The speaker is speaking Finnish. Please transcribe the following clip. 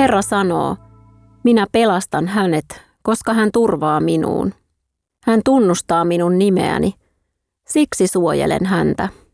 Herra sanoo, minä pelastan hänet, koska hän turvaa minuun. Hän tunnustaa minun nimeäni, siksi suojelen häntä.